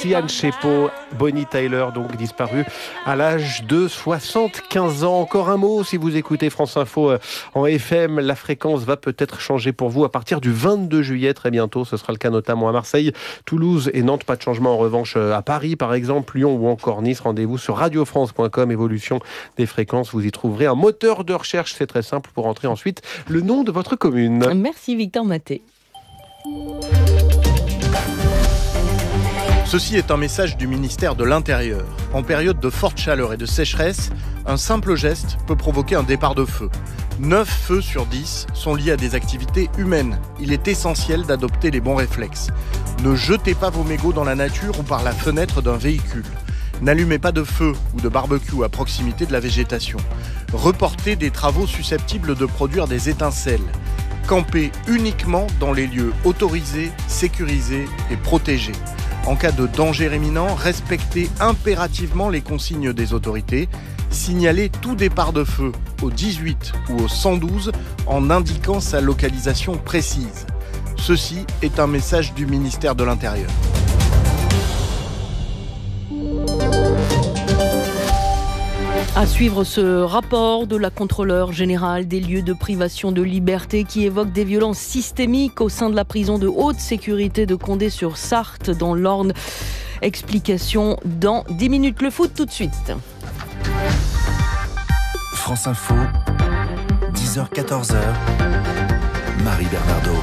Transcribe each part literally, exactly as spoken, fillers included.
Tian Chepo, Bonnie Tyler, donc disparu à l'âge de soixante-quinze ans. Encore un mot, si vous écoutez France Info en F M, la fréquence va peut-être changer pour vous à partir du vingt-deux juillet, très bientôt. Ce sera le cas notamment à Marseille, Toulouse et Nantes. Pas de changement en revanche à Paris, par exemple, Lyon ou encore Nice. Rendez-vous sur radio france point com, évolution des fréquences. Vous y trouverez un moteur de recherche, c'est très simple, pour entrer ensuite le nom de votre commune. Merci Victor Maté. Ceci est un message du ministère de l'Intérieur. En période de forte chaleur et de sécheresse, un simple geste peut provoquer un départ de feu. neuf feux sur dix sont liés à des activités humaines. Il est essentiel d'adopter les bons réflexes. Ne jetez pas vos mégots dans la nature ou par la fenêtre d'un véhicule. N'allumez pas de feu ou de barbecue à proximité de la végétation. Reportez des travaux susceptibles de produire des étincelles. Campez uniquement dans les lieux autorisés, sécurisés et protégés. En cas de danger imminent, respectez impérativement les consignes des autorités. Signalez tout départ de feu au dix-huit ou au cent douze en indiquant sa localisation précise. Ceci est un message du ministère de l'Intérieur. À suivre ce rapport de la contrôleure générale des lieux de privation de liberté qui évoque des violences systémiques au sein de la prison de haute sécurité de Condé-sur-Sarthe dans l'Orne. Explication dans dix minutes. Le foot tout de suite. France Info, dix heures quatorze, Marie Bernardo.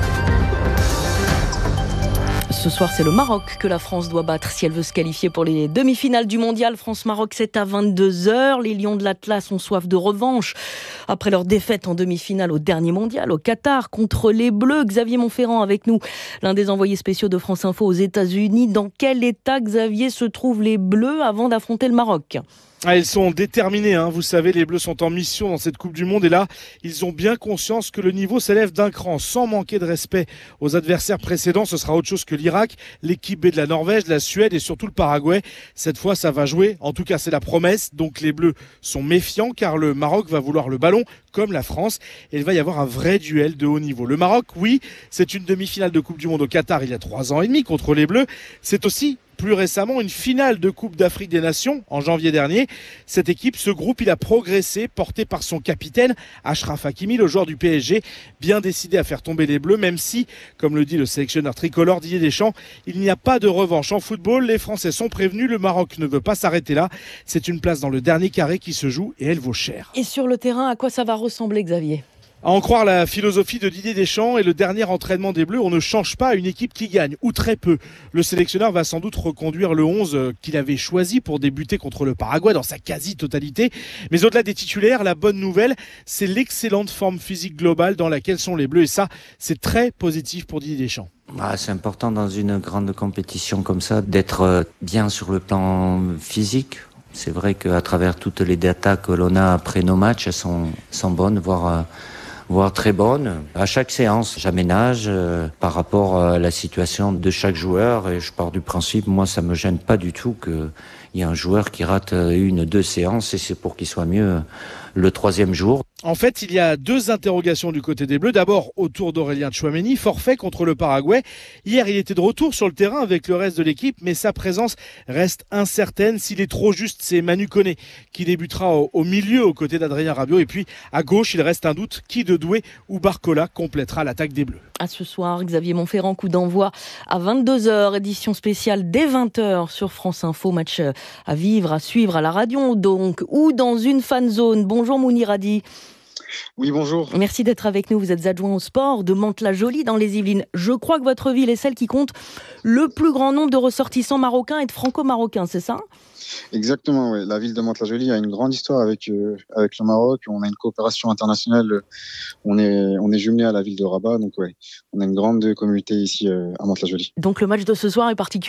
Ce soir, c'est le Maroc que la France doit battre si elle veut se qualifier pour les demi-finales du mondial. France-Maroc, c'est à vingt-deux heures. Les Lions de l'Atlas ont soif de revanche après leur défaite en demi-finale au dernier mondial au Qatar contre les Bleus. Xavier Montferrand avec nous, l'un des envoyés spéciaux de France Info aux États-Unis. Dans quel état, Xavier, se trouvent les Bleus avant d'affronter le Maroc ? Ah, ils sont déterminés, hein. Vous savez, les Bleus sont en mission dans cette Coupe du Monde et là, ils ont bien conscience que le niveau s'élève d'un cran, sans manquer de respect aux adversaires précédents. Ce sera autre chose que l'Irak, l'équipe B de la Norvège, la Suède et surtout le Paraguay. Cette fois, ça va jouer. En tout cas, c'est la promesse. Donc les Bleus sont méfiants car le Maroc va vouloir le ballon comme la France et il va y avoir un vrai duel de haut niveau. Le Maroc, oui, c'est une demi-finale de Coupe du Monde au Qatar il y a trois ans et demi contre les Bleus. C'est aussi plus récemment une finale de Coupe d'Afrique des Nations en janvier dernier. Cette équipe, ce groupe, il a progressé, porté par son capitaine Achraf Hakimi, le joueur du P S G, bien décidé à faire tomber les Bleus, même si, comme le dit le sélectionneur tricolore Didier Deschamps, il n'y a pas de revanche en football. Les Français sont prévenus, le Maroc ne veut pas s'arrêter là. C'est une place dans le dernier carré qui se joue et elle vaut cher. Et sur le terrain, à quoi ça va ressembler, Xavier ? À en croire la philosophie de Didier Deschamps et le dernier entraînement des Bleus, on ne change pas une équipe qui gagne, ou très peu. Le sélectionneur va sans doute reconduire le onze qu'il avait choisi pour débuter contre le Paraguay dans sa quasi-totalité. Mais au-delà des titulaires, la bonne nouvelle, c'est l'excellente forme physique globale dans laquelle sont les Bleus. Et ça, c'est très positif pour Didier Deschamps. Ah, c'est important dans une grande compétition comme ça d'être bien sur le plan physique. C'est vrai qu'à travers toutes les datas que l'on a après nos matchs, elles sont, sont bonnes, voire... voire très bonne. À chaque séance, j'aménage euh, par rapport à la situation de chaque joueur et je pars du principe, moi, ça me gêne pas du tout qu'il y ait un joueur qui rate une, deux séances et c'est pour qu'il soit mieux le troisième jour. En fait, il y a deux interrogations du côté des Bleus. D'abord, autour d'Aurélien Tchouaméni, forfait contre le Paraguay. Hier, il était de retour sur le terrain avec le reste de l'équipe, mais sa présence reste incertaine. S'il est trop juste, c'est Manu Koné qui débutera au, au milieu aux côtés d'Adrien Rabiot. Et puis, à gauche, il reste un doute. Qui de Doué ou Barcola complétera l'attaque des Bleus. À ce soir, Xavier Montferrand, coup d'envoi à vingt-deux heures, édition spéciale dès vingt heures sur France Info. Match à vivre, à suivre à la radio donc, ou dans une fan zone. Bonjour Mounir Hadi. Oui, bonjour. Merci d'être avec nous. Vous êtes adjoint au sport de Mantes-la-Jolie dans les Yvelines. Je crois que votre ville est celle qui compte le plus grand nombre de ressortissants marocains et de franco-marocains, c'est ça ? Exactement, oui. La ville de Mantes-la-Jolie a une grande histoire avec, euh, avec le Maroc. On a une coopération internationale. On est, on est jumelé à la ville de Rabat. Donc, ouais, on a une grande communauté ici euh, à Mantes-la-Jolie. Donc, le match de ce soir est particulier ?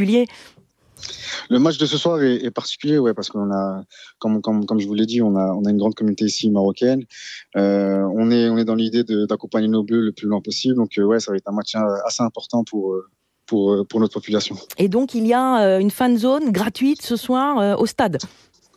Le match de ce soir est, est particulier, ouais, parce qu'on a, comme, comme, comme je vous l'ai dit, on a, on a une grande communauté ici marocaine. Euh, on est, on est dans l'idée de, d'accompagner nos Bleus le plus loin possible. Donc, euh, ouais, ça va être un match assez important pour, pour, pour notre population. Et donc, il y a une fan zone gratuite ce soir euh, au stade.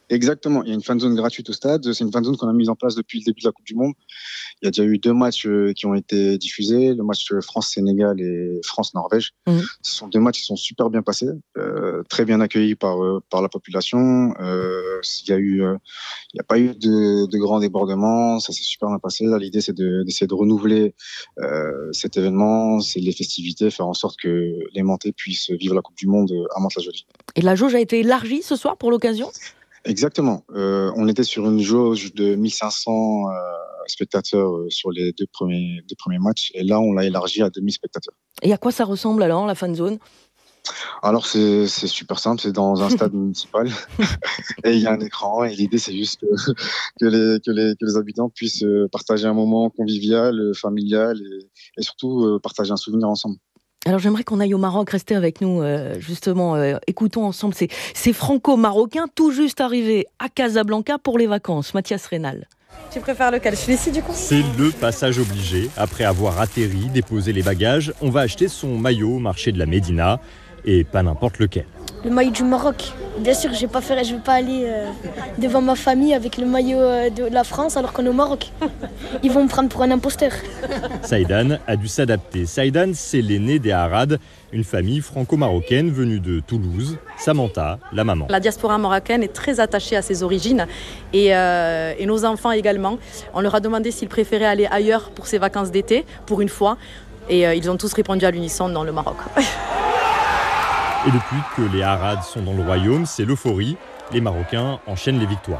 Exactement, il y a une fan zone gratuite au stade. C'est une fan zone qu'on a mise en place depuis le début de la Coupe du Monde. Il y a déjà eu deux matchs qui ont été diffusés, le match France-Sénégal et France-Norvège. Mmh. Ce sont deux matchs qui sont super bien passés, euh, très bien accueillis par par la population. Euh, il y a eu, euh, il y a pas eu de, de grands débordements, ça s'est super bien passé. Là, l'idée c'est de, d'essayer de renouveler euh, cet événement, c'est les festivités, faire en sorte que les Mantais puissent vivre la Coupe du Monde à Mantes-la-Jolie. Et la jauge a été élargie ce soir pour l'occasion ? Exactement. Euh, on était sur une jauge de mille cinq cents euh, spectateurs euh, sur les deux premiers, deux premiers matchs. Et là, on l'a élargi à deux mille spectateurs. Et à quoi ça ressemble alors, la fan zone ? Alors, c'est, c'est super simple. C'est dans un stade municipal. Et il y a un écran. Et l'idée, c'est juste que, que, les, que, les, que les habitants puissent partager un moment convivial, familial et, et surtout euh, partager un souvenir ensemble. Alors j'aimerais qu'on aille au Maroc, restez avec nous euh, justement, euh, écoutons ensemble ces, ces franco-marocains tout juste arrivés à Casablanca pour les vacances. Mathias Rénal. Tu préfères lequel ? Celui-ci du coup ? C'est le passage obligé. Après avoir atterri, déposé les bagages, on va acheter son maillot au marché de la Médina et pas n'importe lequel. Le maillot du Maroc. Bien sûr, je vais pas faire, je vais pas aller euh, devant ma famille avec le maillot euh, de la France alors qu'on est au Maroc. Ils vont me prendre pour un imposteur. Saïdan a dû s'adapter. Saïdan, c'est l'aîné des Arad, une famille franco-marocaine venue de Toulouse. Samantha, la maman. La diaspora marocaine est très attachée à ses origines et, euh, et nos enfants également. On leur a demandé s'ils préféraient aller ailleurs pour ces vacances d'été, pour une fois. Et euh, ils ont tous répondu à l'unisson dans le Maroc. Et depuis que les Arad sont dans le royaume, c'est l'euphorie. Les Marocains enchaînent les victoires.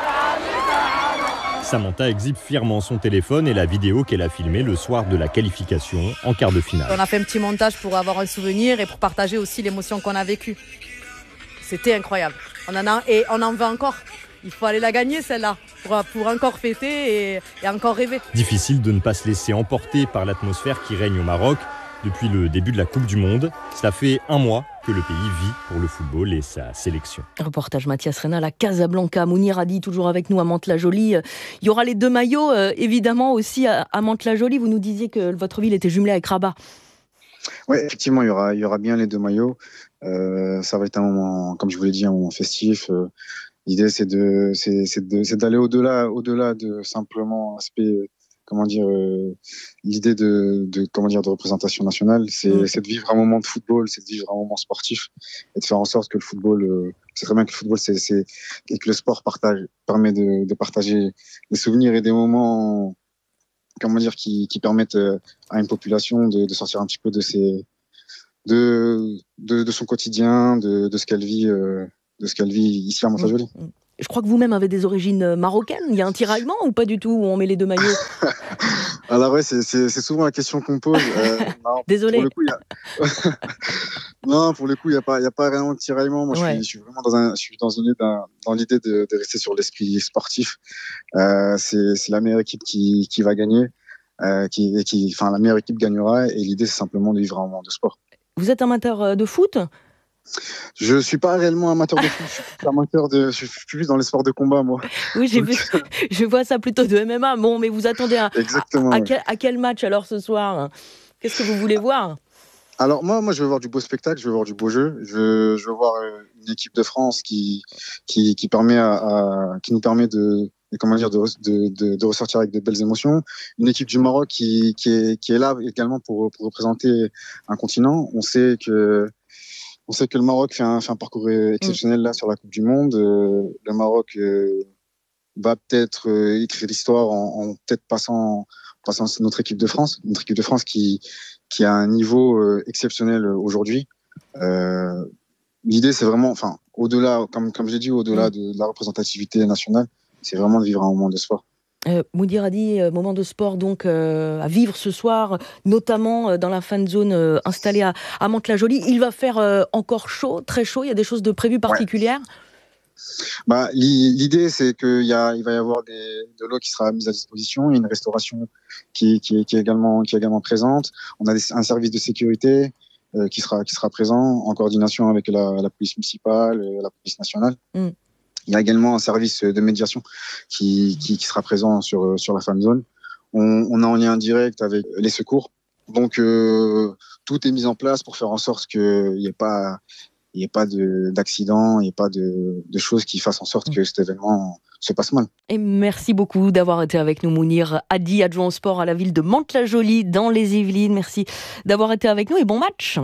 Samantha exhibe fièrement son téléphone et la vidéo qu'elle a filmée le soir de la qualification en quart de finale. On a fait un petit montage pour avoir un souvenir et pour partager aussi l'émotion qu'on a vécue. C'était incroyable. On en a, et on en veut encore. Il faut aller la gagner celle-là pour, pour encore fêter et, et encore rêver. Difficile de ne pas se laisser emporter par l'atmosphère qui règne au Maroc. Depuis le début de la Coupe du Monde, cela fait un mois que le pays vit pour le football et sa sélection. Reportage Mathias Rénal à Casablanca. Mounir Hadi toujours avec nous à Mantes-la-Jolie. Il y aura les deux maillots, euh, évidemment, aussi à, à Mantes-la-Jolie. Vous nous disiez que votre ville était jumelée avec Rabat. Oui, effectivement, il y aura, il y aura bien les deux maillots. Euh, ça va être un moment, comme je vous l'ai dit, un moment festif. Euh, l'idée, c'est, de, c'est, c'est, de, c'est d'aller au-delà, au-delà de simplement l'aspect... comment dire, euh, l'idée de, de, comment dire, de représentation nationale, c'est, mmh. c'est de vivre un moment de football, c'est de vivre un moment sportif et de faire en sorte que le football, euh, c'est très bien que le football, c'est, c'est, et que le sport partage, permet de, de partager des souvenirs et des moments, comment dire, qui, qui permettent à une population de, de sortir un petit peu de ses, de, de, de son quotidien, de, de ce qu'elle vit, euh, de ce qu'elle vit ici à Mantes-la-Jolie. Mmh. Je crois que vous-même avez des origines marocaines. Il y a un tiraillement ou pas du tout où on met les deux maillots ? Alors ouais, c'est, c'est, c'est souvent la question qu'on me pose. Euh, non, Désolé. Pour le coup, y a... non, pour le coup, il n'y a pas, il y a pas vraiment de tiraillement. Moi, ouais. je, suis, je suis vraiment dans un, je suis dans, une, dans, dans l'idée de, de rester sur l'esprit sportif. Euh, c'est, c'est la meilleure équipe qui, qui va gagner, euh, qui, qui, enfin la meilleure équipe gagnera. Et l'idée, c'est simplement de vivre un moment de sport. Vous êtes amateur de foot ? Je suis pas réellement amateur de foot, je suis amateur de, je suis plus dans les sports de combat, moi. Oui, j'ai vu, je vois ça plutôt de M M A. Bon, mais vous attendez à, Exactement, à, à, ouais. quel, à quel match alors ce soir ? Qu'est-ce que vous voulez voir ? Alors moi, moi, je veux voir du beau spectacle, je veux voir du beau jeu, je veux, je veux voir une équipe de France qui, qui, qui permet à, à qui nous permet de, comment dire, de, de, de, de ressortir avec de belles émotions. Une équipe du Maroc qui, qui est, qui est là également pour, pour représenter un continent. On sait que On sait que le Maroc fait un, fait un parcours exceptionnel là sur la Coupe du Monde. Euh, le Maroc euh, va peut-être euh, écrire l'histoire en, en peut-être passant, passant notre équipe de France, notre équipe de France qui, qui a un niveau euh, exceptionnel aujourd'hui. Euh, l'idée, c'est vraiment, enfin, au-delà, comme comme j'ai dit, au-delà de, de la représentativité nationale, c'est vraiment de vivre un moment de sport. Euh, Mounir Hadi, euh, moment de sport donc euh, à vivre ce soir, notamment euh, dans la fan zone euh, installée à, à Mantes-la-Jolie. Il va faire euh, encore chaud, très chaud. Il y a des choses de prévues particulières. Ouais. Bah, l'idée, c'est qu'il y a, il va y avoir des, de l'eau qui sera mise à disposition. Il y a une restauration qui, qui, qui est également, qui est également présente. On a des, un service de sécurité euh, qui sera, qui sera présent en coordination avec la, la police municipale, et la police nationale. Mm. Il y a également un service de médiation qui, qui, qui sera présent sur, sur la fan zone. On, on est en lien direct avec les secours. Donc, euh, tout est mis en place pour faire en sorte qu'il n'y ait pas, il n'y ait pas de, d'accidents, il n'y ait pas de, de choses qui fassent en sorte que cet événement se passe mal. Et merci beaucoup d'avoir été avec nous, Mounir Hadi, adjoint au sport à la ville de Mantes-la-Jolie, dans les Yvelines. Merci d'avoir été avec nous et bon match.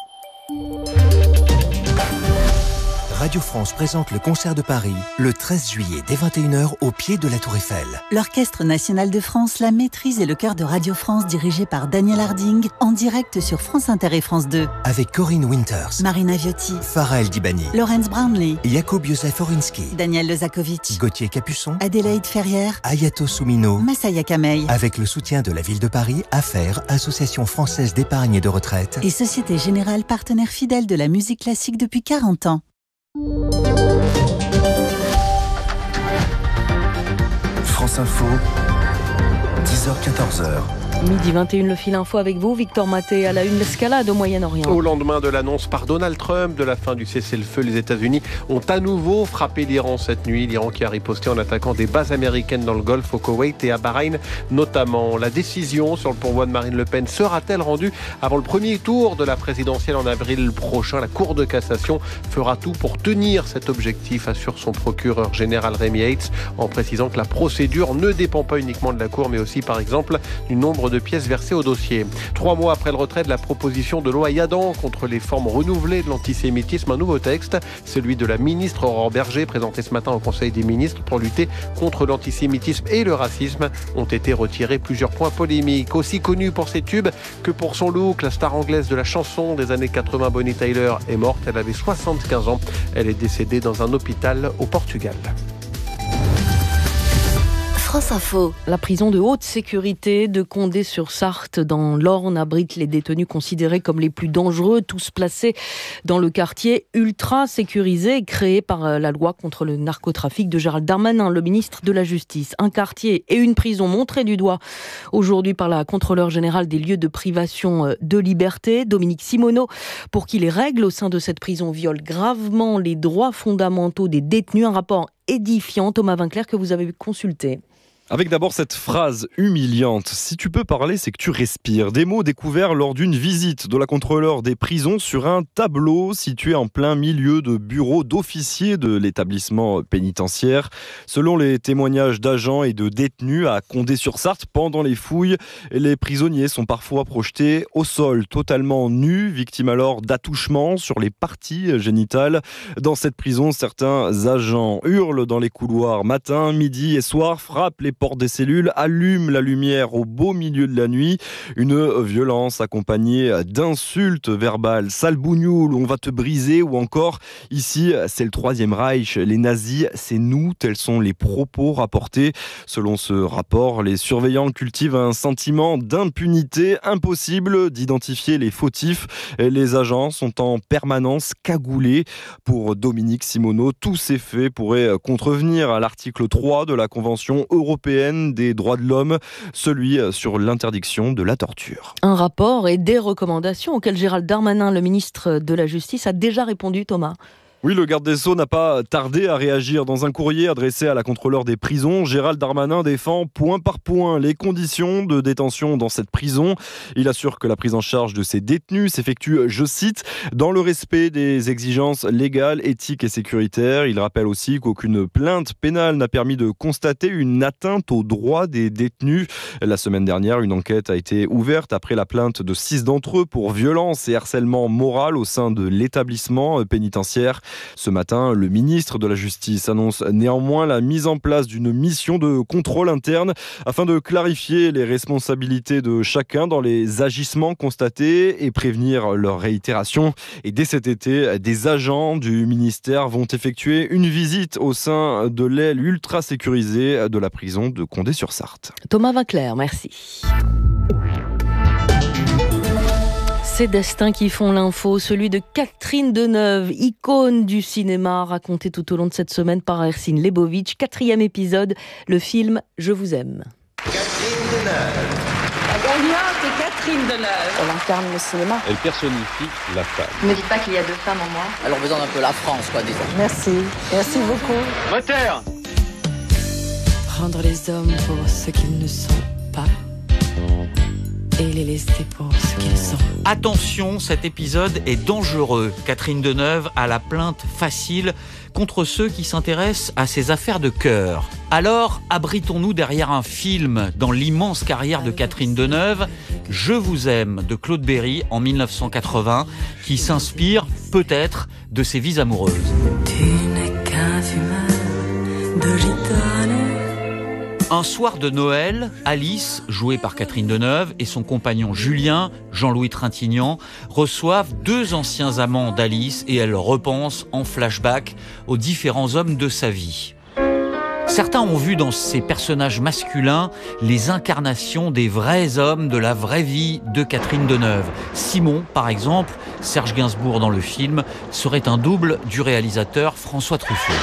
Radio France présente le concert de Paris le treize juillet dès vingt et une heures au pied de la Tour Eiffel. L'Orchestre National de France, la maîtrise et le chœur de Radio France dirigé par Daniel Harding en direct sur France Inter et France deux. Avec Corinne Winters, Marina Viotti, Pharrell Dibani, Laurence Brownlee, Jakub Józef Orinski, Daniel Lezakovic, Gauthier Capuçon, Adélaïde Ferrière, Ayato Soumino, Massaya Kamei. Avec le soutien de la ville de Paris, Affaires, Association française d'épargne et de retraite et Société Générale, partenaire fidèle de la musique classique depuis quarante ans. France Info, dix heures quatorze heures. Midi vingt et une, le fil info avec vous, Victor Maté, à la une, l'escalade au Moyen-Orient. Au lendemain de l'annonce par Donald Trump de la fin du cessez-le-feu, les États-Unis ont à nouveau frappé l'Iran cette nuit. L'Iran qui a riposté en attaquant des bases américaines dans le Golfe, au Koweït et à Bahreïn notamment. La décision sur le pourvoi de Marine Le Pen sera-t-elle rendue avant le premier tour de la présidentielle en avril prochain? La Cour de cassation fera tout pour tenir cet objectif, assure son procureur général Rémi Heitz, en précisant que la procédure ne dépend pas uniquement de la Cour, mais aussi par exemple du nombre de pièces versées au dossier. Trois mois après le retrait de la proposition de loi Yadan contre les formes renouvelées de l'antisémitisme, un nouveau texte, celui de la ministre Aurore Berger, présenté ce matin au Conseil des ministres pour lutter contre l'antisémitisme et le racisme, ont été retirés plusieurs points polémiques. Aussi connue pour ses tubes que pour son look, la star anglaise de la chanson des années quatre-vingts, Bonnie Tyler, est morte. Elle avait soixante-quinze ans. Elle est décédée dans un hôpital au Portugal. France Info. La prison de haute sécurité de Condé-sur-Sarthe dans l'Orne abrite les détenus considérés comme les plus dangereux, tous placés dans le quartier ultra sécurisé créé par la loi contre le narcotrafic de Gérald Darmanin, le ministre de la Justice. Un quartier et une prison montrés du doigt aujourd'hui par la contrôleure générale des lieux de privation de liberté, Dominique Simoneau, pour qui les règles au sein de cette prison violent gravement les droits fondamentaux des détenus. Un rapport édifiant, Thomas Vinclair, que vous avez consulté. Avec d'abord cette phrase humiliante. Si tu peux parler, c'est que tu respires. Des mots découverts lors d'une visite de la contrôleure des prisons sur un tableau situé en plein milieu de bureaux d'officiers de l'établissement pénitentiaire. Selon les témoignages d'agents et de détenus à Condé-sur-Sarthe, pendant les fouilles, les prisonniers sont parfois projetés au sol, totalement nus, victimes alors d'attouchements sur les parties génitales. Dans cette prison, certains agents hurlent dans les couloirs matin, midi et soir, frappent les portes des cellules, allume la lumière au beau milieu de la nuit. Une violence accompagnée d'insultes verbales. Sale bougnoule, on va te briser, ou encore, ici, c'est le Troisième Reich, les nazis, c'est nous, tels sont les propos rapportés. Selon ce rapport, les surveillants cultivent un sentiment d'impunité, impossible d'identifier les fautifs. Les agents sont en permanence cagoulés. Pour Dominique Simoneau, tous ces faits pourraient contrevenir à l'article trois de la Convention européenne des droits de l'homme, celui sur l'interdiction de la torture. Un rapport et des recommandations auxquelles Gérald Darmanin, le ministre de la Justice, a déjà répondu, Thomas. Oui, le garde des Sceaux n'a pas tardé à réagir. Dans un courrier adressé à la contrôleure des prisons, Gérald Darmanin défend point par point les conditions de détention dans cette prison. Il assure que la prise en charge de ces détenus s'effectue, je cite, dans le respect des exigences légales, éthiques et sécuritaires. Il rappelle aussi qu'aucune plainte pénale n'a permis de constater une atteinte aux droits des détenus. La semaine dernière, une enquête a été ouverte après la plainte de six d'entre eux pour violence et harcèlement moral au sein de l'établissement pénitentiaire. Ce matin, le ministre de la Justice annonce néanmoins la mise en place d'une mission de contrôle interne afin de clarifier les responsabilités de chacun dans les agissements constatés et prévenir leur réitération. Et dès cet été, des agents du ministère vont effectuer une visite au sein de l'aile ultra sécurisée de la prison de Condé-sur-Sarthe. Thomas Vinclair, merci. Ces destins qui font l'info, celui de Catherine Deneuve, icône du cinéma, raconté tout au long de cette semaine par Ersin Lebovic. Quatrième épisode, le film « Je vous aime ». Catherine Deneuve. La gagnante est Catherine Deneuve. Elle incarne le cinéma. Elle personnifie la femme. Ne me dites pas qu'il y a deux femmes en moi. Elle représente un peu la France, quoi, disons. Merci. Merci beaucoup. Moteur. Prendre les hommes pour ce qu'ils ne sont pas et les laisser pour ce qu'ils sont. Attention, cet épisode est dangereux. Catherine Deneuve a la plainte facile contre ceux qui s'intéressent à ses affaires de cœur. Alors, abritons-nous derrière un film dans l'immense carrière de Catherine Deneuve, Je vous aime de Claude Berry en mille neuf cent quatre-vingts, qui s'inspire peut-être de ses vies amoureuses. Tu n'es qu'un fumeur de gitane. Un soir de Noël, Alice, jouée par Catherine Deneuve, et son compagnon Julien, Jean-Louis Trintignant, reçoivent deux anciens amants d'Alice et elle repense en flashback aux différents hommes de sa vie. Certains ont vu dans ces personnages masculins les incarnations des vrais hommes de la vraie vie de Catherine Deneuve. Simon, par exemple, Serge Gainsbourg dans le film, serait un double du réalisateur François Truffaut.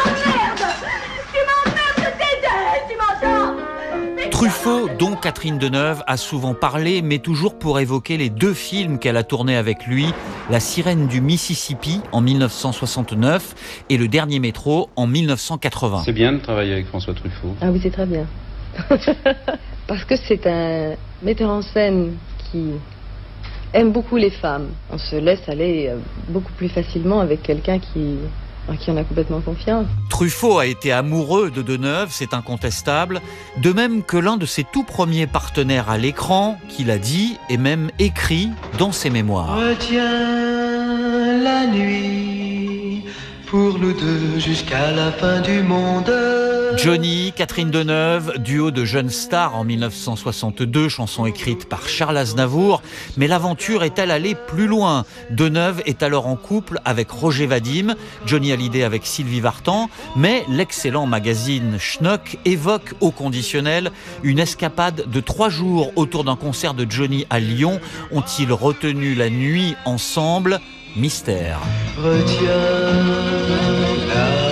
Truffaut, dont Catherine Deneuve a souvent parlé, mais toujours pour évoquer les deux films qu'elle a tournés avec lui, La Sirène du Mississippi en mille neuf cent soixante-neuf et Le Dernier Métro en mille neuf cent quatre-vingts. C'est bien de travailler avec François Truffaut. Ah oui, c'est très bien. Parce que c'est un metteur en scène qui aime beaucoup les femmes. On se laisse aller beaucoup plus facilement avec quelqu'un qui... à qui on a complètement confiance. Truffaut a été amoureux de Deneuve, c'est incontestable, de même que l'un de ses tout premiers partenaires à l'écran, qu'il a dit et même écrit dans ses mémoires. Retiens la nuit pour nous deux jusqu'à la fin du monde. Johnny, Catherine Deneuve, duo de jeunes stars en mille neuf cent soixante-deux, chanson écrite par Charles Aznavour. Mais l'aventure est-elle allée plus loin? Deneuve est alors en couple avec Roger Vadim, Johnny Hallyday avec Sylvie Vartan, mais l'excellent magazine Schnock évoque au conditionnel une escapade de trois jours autour d'un concert de Johnny à Lyon. Ont-ils retenu la nuit ensemble? Mystère. Retiens la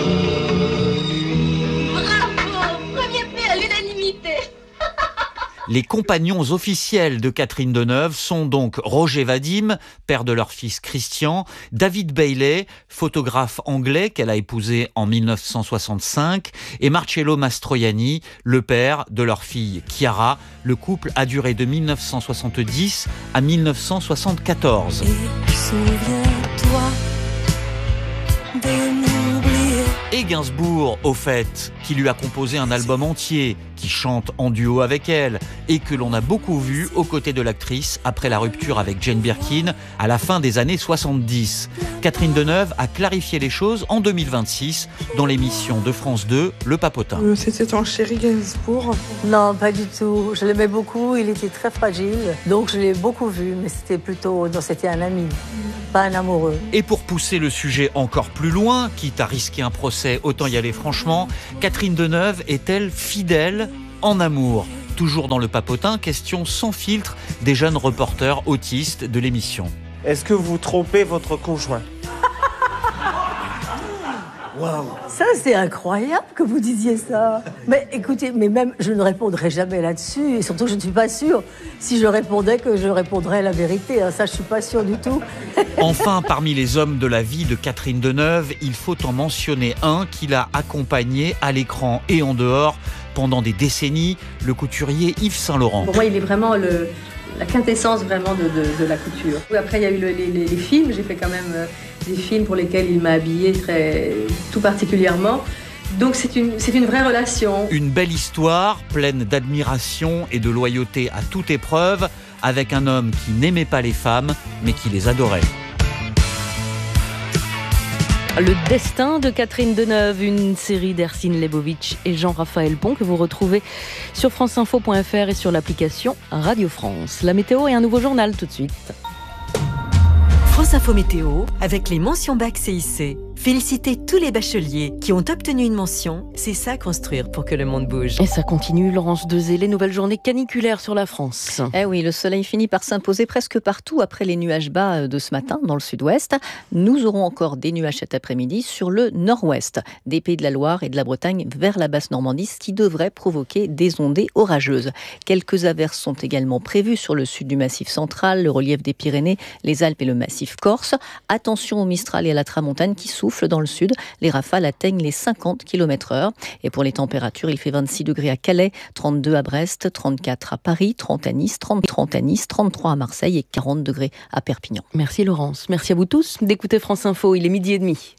Les compagnons officiels de Catherine Deneuve sont donc Roger Vadim, père de leur fils Christian, David Bailey, photographe anglais qu'elle a épousé en mille neuf cent soixante-cinq, et Marcello Mastroianni, le père de leur fille Chiara. Le couple a duré de mille neuf cent soixante-dix à mille neuf cent soixante-quatorze. Et souviens-toi de m'oublier. Et Gainsbourg, au fait, qui lui a composé un album entier, qui chante en duo avec elle et que l'on a beaucoup vu aux côtés de l'actrice après la rupture avec Jane Birkin à la fin des années soixante-dix. Catherine Deneuve a clarifié les choses en deux mille vingt-six dans l'émission de France deux, Le Papotin. Euh, C'était ton chéri Gainsbourg? Non, pas du tout. Je l'aimais beaucoup, il était très fragile, donc je l'ai beaucoup vu, mais c'était plutôt, non, c'était un ami, pas un amoureux. Et pour pousser le sujet encore plus loin, quitte à risquer un procès, autant y aller franchement, Catherine Deneuve est-elle fidèle en amour? Toujours dans Le Papotin, question sans filtre des jeunes reporters autistes de l'émission. Est-ce que vous trompez votre conjoint? Wow. Ça, c'est incroyable que vous disiez ça. Mais écoutez, mais même, je ne répondrai jamais là-dessus. Et surtout, je ne suis pas sûre. Si je répondais, que je répondrais la vérité. Hein. Ça, je ne suis pas sûre du tout. Enfin, parmi les hommes de la vie de Catherine Deneuve, il faut en mentionner un qui l'a accompagné à l'écran et en dehors pendant des décennies, le couturier Yves Saint Laurent. Pour moi, il est vraiment le... la quintessence vraiment de, de, de la couture. Après, il y a eu le, les, les, les films. J'ai fait quand même euh, des films pour lesquels il m'a habillée très, tout particulièrement. Donc c'est une, c'est une vraie relation. Une belle histoire, pleine d'admiration et de loyauté à toute épreuve, avec un homme qui n'aimait pas les femmes, mais qui les adorait. Le destin de Catherine Deneuve, une série d'Ercine Lebovitch et Jean-Raphaël Pont que vous retrouvez sur franceinfo point f r et sur l'application Radio France. La météo et un nouveau journal tout de suite. France Info Météo avec les mentions bac C I C. Félicitez tous les bacheliers qui ont obtenu une mention. C'est ça construire pour que le monde bouge. Et ça continue, Laurence Dezé, les nouvelles journées caniculaires sur la France. Eh oui, le soleil finit par s'imposer presque partout après les nuages bas de ce matin dans le sud-ouest. Nous aurons encore des nuages cet après-midi sur le nord-ouest, des Pays de la Loire et de la Bretagne vers la Basse-Normandie, ce qui devrait provoquer des ondées orageuses. Quelques averses sont également prévues sur le sud du Massif central, le relief des Pyrénées, les Alpes et le Massif corse. Attention au Mistral et à la Tramontane qui souffrent souffle dans le sud. Les rafales atteignent les cinquante kilomètres heure. Et pour les températures, il fait vingt-six degrés à Calais, trente-deux à Brest, trente-quatre à Paris, trente à Nice, trente, trente à Nice, trente-trois à Marseille et quarante degrés à Perpignan. Merci Laurence. Merci à vous tous d'écouter France Info. Il est midi et demi.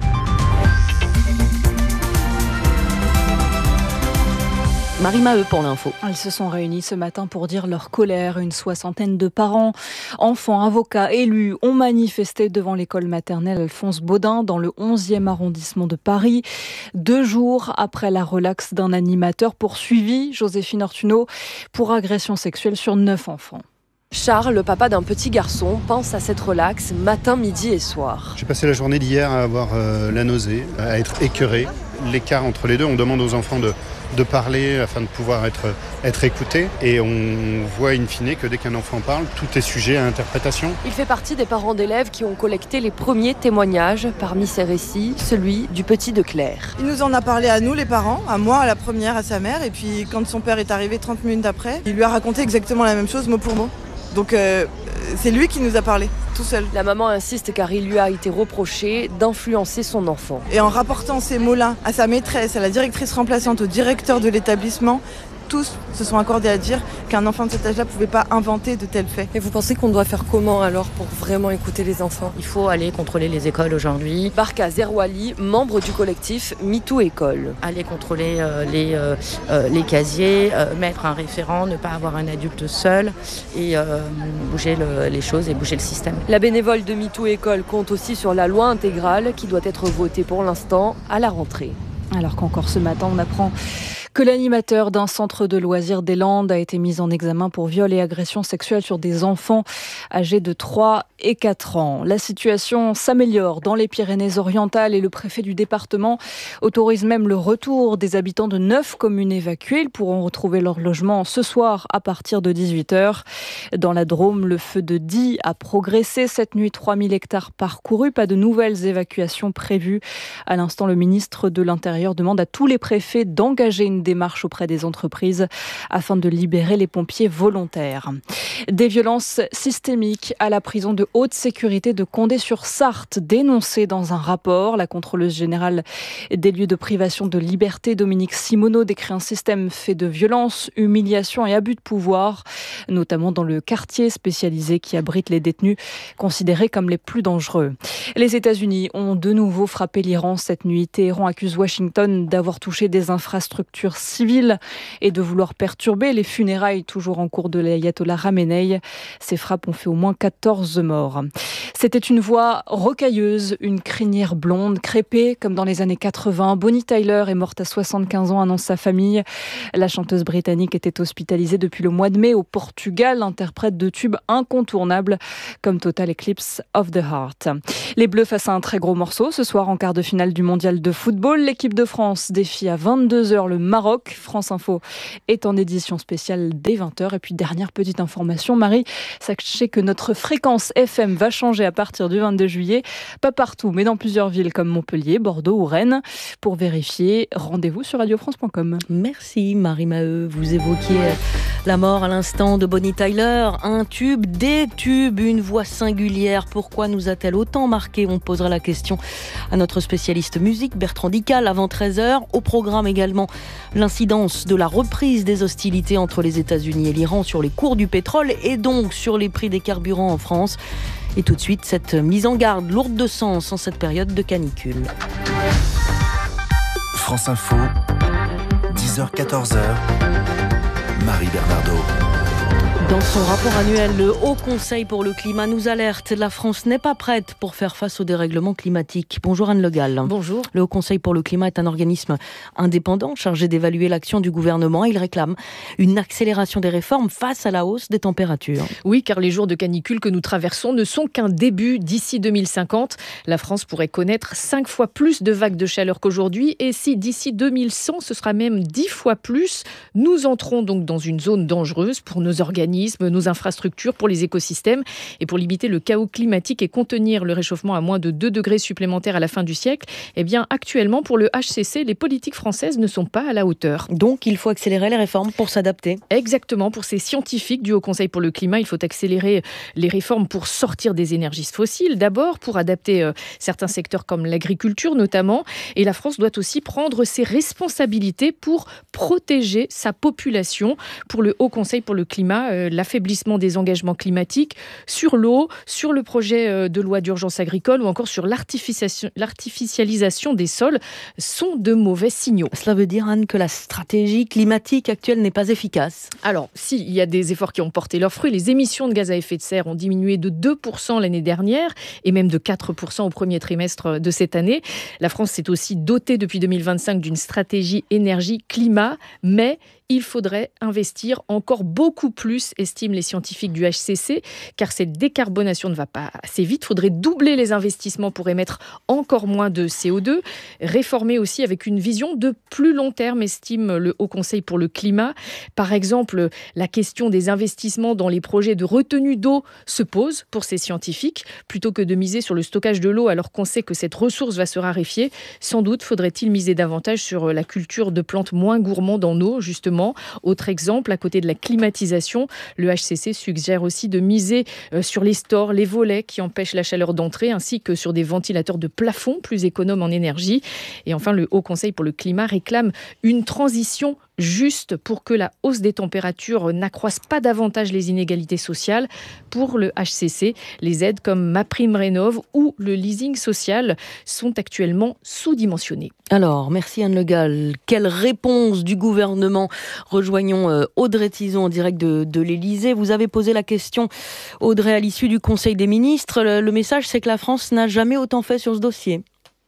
Marie Maheu pour l'info. Ils se sont réunis ce matin pour dire leur colère. Une soixantaine de parents, enfants, avocats, élus ont manifesté devant l'école maternelle Alphonse Baudin dans le onzième arrondissement de Paris. Deux jours après la relaxe d'un animateur poursuivi, Joséphine Ortuno, pour agression sexuelle sur neuf enfants. Charles, le papa d'un petit garçon, pense à cette relaxe matin, midi et soir. J'ai passé la journée d'hier à avoir euh, la nausée, à être écœuré. L'écart entre les deux, on demande aux enfants de, de parler afin de pouvoir être, être écoutés. Et on voit in fine que dès qu'un enfant parle, tout est sujet à interprétation. Il fait partie des parents d'élèves qui ont collecté les premiers témoignages. Parmi ces récits, celui du petit de Claire. Il nous en a parlé à nous, les parents, à moi, à la première, à sa mère. Et puis quand son père est arrivé trente minutes après, il lui a raconté exactement la même chose, mot pour mot. Donc euh, c'est lui qui nous a parlé, tout seul. La maman insiste car il lui a été reproché d'influencer son enfant. Et en rapportant ces mots-là à sa maîtresse, à la directrice remplaçante, au directeur de l'établissement, tous se sont accordés à dire qu'un enfant de cet âge-là ne pouvait pas inventer de tels faits. Et vous pensez qu'on doit faire comment alors pour vraiment écouter les enfants ? Il faut aller contrôler les écoles aujourd'hui. Barka Zerwali, membre du collectif MeToo École. Aller contrôler euh, les, euh, euh, les casiers, euh, mettre un référent, ne pas avoir un adulte seul et euh, bouger le, les choses et bouger le système. La bénévole de MeToo École compte aussi sur la loi intégrale qui doit être votée pour l'instant à la rentrée. Alors qu'encore ce matin, on apprend que l'animateur d'un centre de loisirs des Landes a été mis en examen pour viol et agression sexuelle sur des enfants âgés de trois et quatre ans. La situation s'améliore dans les Pyrénées-Orientales et le préfet du département autorise même le retour des habitants de neuf communes évacuées. Ils pourront retrouver leur logement ce soir à partir de dix-huit heures. Dans la Drôme, le feu de Die a progressé cette nuit, trois mille hectares parcourus. Pas de nouvelles évacuations prévues. À l'instant, le ministre de l'Intérieur demande à tous les préfets d'engager une démarche auprès des entreprises afin de libérer les pompiers volontaires. Des violences systémiques à la prison de haute sécurité de Condé-sur-Sarthe, dénoncées dans un rapport. La contrôleuse générale des lieux de privation de liberté, Dominique Simoneau, décrit un système fait de violence, humiliation et abus de pouvoir, notamment dans le quartier spécialisé qui abrite les détenus considérés comme les plus dangereux. Les États-Unis ont de nouveau frappé l'Iran cette nuit. Téhéran accuse Washington d'avoir touché des infrastructures civiles et de vouloir perturber les funérailles toujours en cours de l'ayatollah Khamenei. Ces frappes ont fait au moins quatorze morts. C'était une voix rocailleuse, une crinière blonde, crêpée comme dans les années quatre-vingts. Bonnie Tyler est morte à soixante-quinze ans, annonce sa famille. La chanteuse britannique était hospitalisée depuis le mois de mai au Portugal, interprète de tubes incontournables comme Total Eclipse of the Heart. Les Bleus face à un très gros morceau ce soir en quart de finale du mondial de football. L'équipe de France défie à vingt-deux heures le Maroc. France Info est en édition spéciale dès vingt heures. Et puis dernière petite information, Marie, sachez que notre fréquence F M va changer à partir du vingt-deux juillet. Pas partout, mais dans plusieurs villes comme Montpellier, Bordeaux ou Rennes. Pour vérifier, rendez-vous sur radio france point com. Merci Marie Maheu. Vous évoquiez la mort à l'instant de Bonnie Tyler. Un tube, des tubes, une voix singulière. Pourquoi nous a-t-elle autant marqué ? On posera la question à notre spécialiste musique, Bertrand Dical, avant treize heures. Au programme également l'incidence de la reprise des hostilités entre les États-Unis et l'Iran sur les cours du pétrole et donc sur les prix des carburants en France. Et tout de suite, cette mise en garde lourde de sens en cette période de canicule. France Info, dix heures quatorze heures, Marie Bernardo. Dans son rapport annuel, le Haut Conseil pour le climat nous alerte. La France n'est pas prête pour faire face au dérèglement climatique. Bonjour Anne Le Gall. Bonjour. Le Haut Conseil pour le climat est un organisme indépendant chargé d'évaluer l'action du gouvernement. Il réclame une accélération des réformes face à la hausse des températures. Oui, car les jours de canicule que nous traversons ne sont qu'un début. D'ici deux mille cinquante, la France pourrait connaître cinq fois plus de vagues de chaleur qu'aujourd'hui. Et si d'ici deux mille cent, ce sera même dix fois plus, nous entrons donc dans une zone dangereuse pour nos organismes l'urbanisme, nos infrastructures, pour les écosystèmes et pour limiter le chaos climatique et contenir le réchauffement à moins de deux degrés supplémentaires à la fin du siècle. Eh bien, actuellement, pour le H C C, les politiques françaises ne sont pas à la hauteur. Donc, il faut accélérer les réformes pour s'adapter. Exactement. Pour ces scientifiques du Haut Conseil pour le climat, il faut accélérer les réformes pour sortir des énergies fossiles. D'abord, pour adapter euh, certains secteurs comme l'agriculture notamment. Et la France doit aussi prendre ses responsabilités pour protéger sa population. Pour le Haut Conseil pour le climat, euh, l'affaiblissement des engagements climatiques sur l'eau, sur le projet euh, de loi d'urgence agricole ou encore sur l'artificialisation, l'artificialisation des sols sont de mauvais signaux. Cela veut dire, Anne, que la stratégie climatique actuelle n'est pas efficace. Alors, si, il y a des efforts qui ont porté leurs fruits. Les émissions de gaz à effet de serre ont diminué de deux pour cent l'année dernière et même de quatre pour cent au premier trimestre de cette année. La France s'est aussi dotée depuis deux mille vingt-cinq d'une stratégie énergie-climat, mais il faudrait investir encore beaucoup plus, estiment les scientifiques du H C C, car cette décarbonation ne va pas assez vite. Il faudrait doubler les investissements pour émettre encore moins de C O deux. Réformer aussi avec une vision de plus long terme, estime le Haut Conseil pour le climat. Par exemple, la question des investissements dans les projets de retenue d'eau se pose pour ces scientifiques. Plutôt que de miser sur le stockage de l'eau alors qu'on sait que cette ressource va se raréfier, sans doute faudrait-il miser davantage sur la culture de plantes moins gourmandes en eau, justement. Autre exemple, à côté de la climatisation, le H C C suggère aussi de miser sur les stores, les volets qui empêchent la chaleur d'entrer, ainsi que sur des ventilateurs de plafond plus économes en énergie. Et enfin, le Haut Conseil pour le climat réclame une transition juste pour que la hausse des températures n'accroisse pas davantage les inégalités sociales. Pour le H C C, les aides comme MaPrimeRénov' ou le leasing social sont actuellement sous-dimensionnées. Alors, merci Anne Le Gall. Quelle réponse du gouvernement? Rejoignons Audrey Tizon en direct de, de l'Élysée. Vous avez posé la question, Audrey, à l'issue du Conseil des ministres. Le, le message, c'est que la France n'a jamais autant fait sur ce dossier.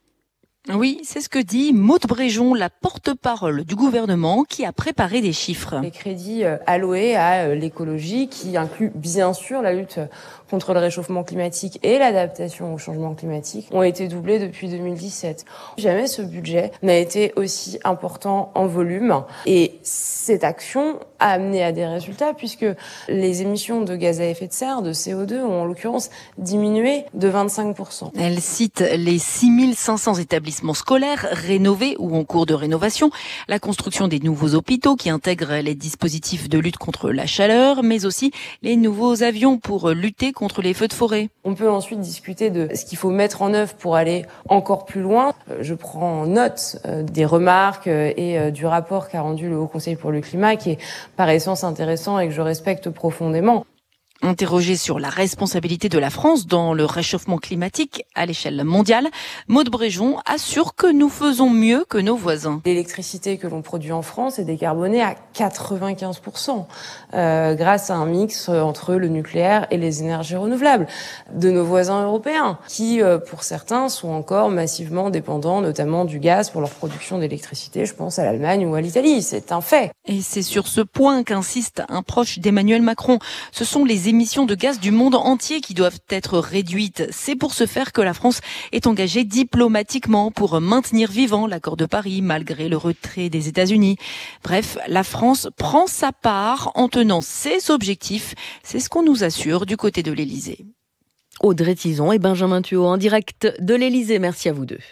Oui, c'est ce que dit Maude Bréjon, la porte-parole du gouvernement, qui a préparé des chiffres. Les crédits alloués à l'écologie, qui incluent bien sûr la lutte contre le réchauffement climatique et l'adaptation au changement climatique, ont été doublés depuis deux mille dix-sept. Jamais ce budget n'a été aussi important en volume. Et cette action a amené à des résultats, puisque les émissions de gaz à effet de serre, de C O deux, ont en l'occurrence diminué de vingt-cinq pour cent. Elle cite les six mille cinq cents établissements scolaires rénovés ou en cours de rénovation, la construction des nouveaux hôpitaux qui intègrent les dispositifs de lutte contre la chaleur, mais aussi les nouveaux avions pour lutter contre les feux de forêt. On peut ensuite discuter de ce qu'il faut mettre en œuvre pour aller encore plus loin. Je prends note des remarques et du rapport qu'a rendu le Haut Conseil pour le climat, qui est par essence intéressant et que je respecte profondément. Interrogée sur la responsabilité de la France dans le réchauffement climatique à l'échelle mondiale, Maude Bréjon assure que nous faisons mieux que nos voisins. L'électricité que l'on produit en France est décarbonée à quatre-vingt-quinze pour cent euh, grâce à un mix entre le nucléaire et les énergies renouvelables de nos voisins européens, qui euh, pour certains sont encore massivement dépendants notamment du gaz pour leur production d'électricité. Je pense à l'Allemagne ou à l'Italie, c'est un fait. Et c'est sur ce point qu'insiste un proche d'Emmanuel Macron. Ce sont les émissions de gaz du monde entier qui doivent être réduites. C'est pour ce faire que la France est engagée diplomatiquement pour maintenir vivant l'accord de Paris malgré le retrait des États-Unis. Bref, la France prend sa part en tenant ses objectifs. C'est ce qu'on nous assure du côté de l'Élysée. Audrey Tizon et Benjamin Thuot en direct de l'Élysée. Merci à vous deux.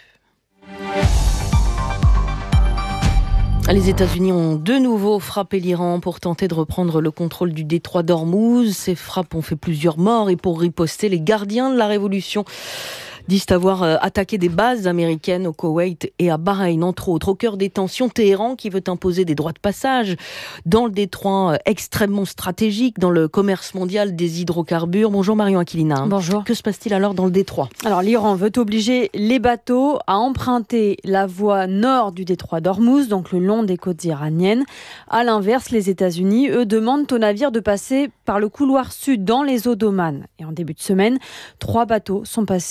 Les États-Unis ont de nouveau frappé l'Iran pour tenter de reprendre le contrôle du détroit d'Ormuz. Ces frappes ont fait plusieurs morts et pour riposter, les gardiens de la révolution disent avoir attaqué des bases américaines au Koweït et à Bahreïn, entre autres. Au cœur des tensions, Téhéran qui veut imposer des droits de passage dans le détroit extrêmement stratégique, dans le commerce mondial des hydrocarbures. Bonjour Marion Aquilina. Bonjour. Que se passe-t-il alors dans le détroit? Alors l'Iran veut obliger les bateaux à emprunter la voie nord du détroit d'Ormuz, donc le long des côtes iraniennes. À l'inverse, les États-Unis, eux, demandent aux navires de passer par le couloir sud dans les eaux d'Oman. Et en début de semaine, trois bateaux sont passés au